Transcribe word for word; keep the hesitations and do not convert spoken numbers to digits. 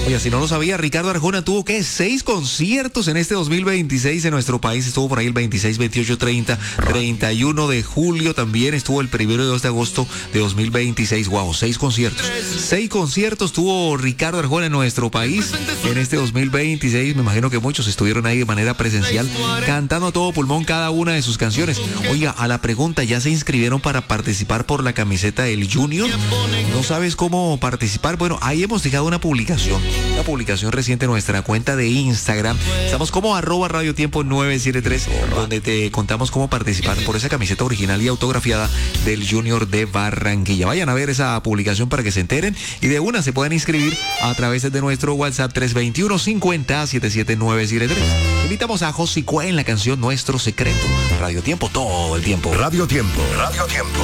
Oye, si no lo sabía, Ricardo Arjona tuvo, ¿qué? Seis conciertos en este dos mil veintiséis en nuestro país. Estuvo por ahí el veintiséis, veintiocho, treinta, treinta y uno de julio. También estuvo el primero y dos de agosto de dos mil veintiséis. Wow, seis conciertos. Seis conciertos tuvo Ricardo Arjona en nuestro país en este dos mil veintiséis. Me imagino que muchos estuvieron ahí de manera presencial cantando a todo pulmón cada una de sus canciones. Oiga, a la pregunta, ¿ya se inscribieron para participar por la camiseta del Junior? ¿No sabes cómo participar? Bueno, ahí hemos dejado una publicación, una publicación reciente en nuestra cuenta de Instagram. Estamos como arroba Radio Tiempo nueve siete tres, donde te contamos cómo participar por esa camiseta original y autografiada del Junior de Barranquilla. Vayan a ver esa publicación para que se enteren y de una se puedan inscribir a través de nuestro WhatsApp tres dos uno, cincuenta, setenta y siete nueve siete tres. Invitamos a José Cue en la canción Nuestro Secreto. Radio Tiempo todo el tiempo. Radio Tiempo, Radio Tiempo.